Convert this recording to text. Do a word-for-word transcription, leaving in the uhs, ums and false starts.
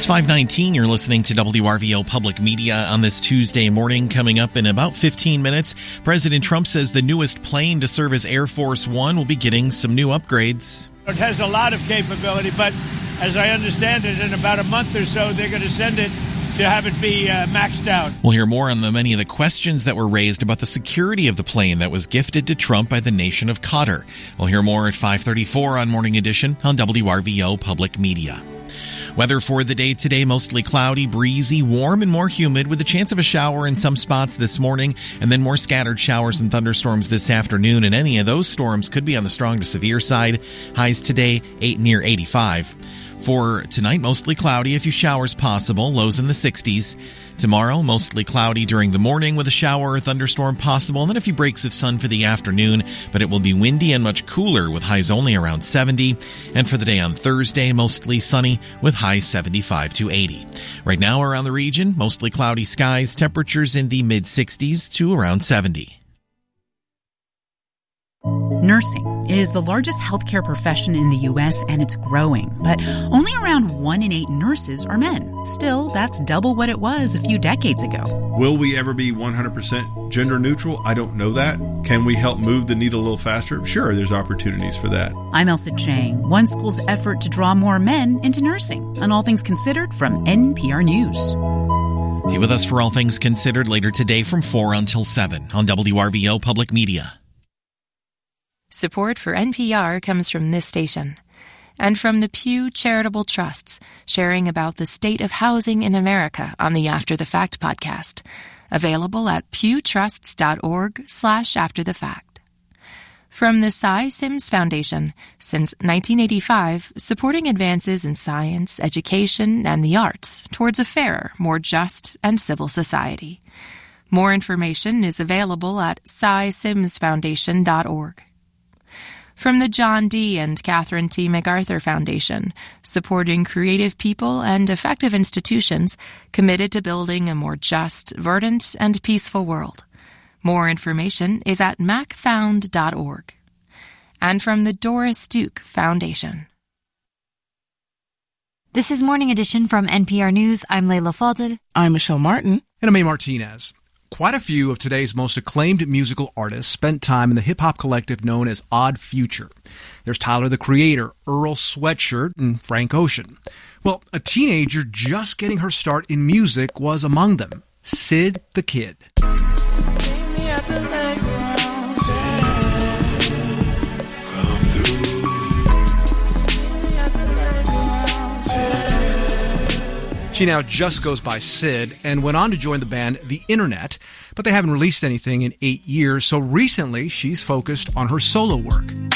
five nineteen. You're listening to W R V O Public Media on this Tuesday morning. Coming up in about fifteen minutes, President Trump says the newest plane to serve as Air Force One will be getting some new upgrades. It has a lot of capability, but as I understand it, in about a month or so, they're going to send it to have it be uh, maxed out. We'll hear more on the many of the questions that were raised about the security of the plane that was gifted to Trump by the nation of Qatar. We'll hear more at five thirty-four on Morning Edition on W R V O Public Media. Weather for the day today, mostly cloudy, breezy, warm, and more humid with a chance of a shower in some spots this morning and then more scattered showers and thunderstorms this afternoon. And any of those storms could be on the strong to severe side. Highs today, eight near eighty-five. For tonight, mostly cloudy, a few showers possible, lows in the sixties. Tomorrow, mostly cloudy during the morning with a shower or thunderstorm possible, and then a few breaks of sun for the afternoon, but it will be windy and much cooler with highs only around seventy. And for the day on Thursday, mostly sunny with highs seventy-five to eighty. Right now around the region, mostly cloudy skies, temperatures in the mid-sixties to around seventy. Nursing is the largest healthcare profession in the U S and it's growing, but only around one in eight nurses are men. Still, that's double what it was a few decades ago. Will we ever be one hundred percent gender neutral? I don't know that. Can we help move the needle a little faster? Sure, there's opportunities for that. I'm Elsa Chang, one school's effort to draw more men into nursing. On All Things Considered from N P R News. Be with us for All Things Considered later today from four until seven on W R V O Public Media. Support for N P R comes from this station and from the Pew Charitable Trusts, sharing about the state of housing in America on the After the Fact podcast, available at pewtrusts.org slash after the fact. From the Cy Sims Foundation, since nineteen eighty-five, supporting advances in science, education, and the arts towards a fairer, more just, and civil society. More information is available at cy sims foundation dot org. From the John D. and Catherine T. MacArthur Foundation, supporting creative people and effective institutions committed to building a more just, verdant, and peaceful world. More information is at mac found dot org. And from the Doris Duke Foundation. This is Morning Edition from N P R News. I'm Layla Falded. I'm Michelle Martin. And I'm A. Martinez. Quite a few of today's most acclaimed musical artists spent time in the hip-hop collective known as Odd Future. There's Tyler, the Creator, Earl Sweatshirt, and Frank Ocean. Well, a teenager just getting her start in music was among them, Syd the Kid. She now just goes by Syd and went on to join the band The Internet, but they haven't released anything in eight years, so recently she's focused on her solo work.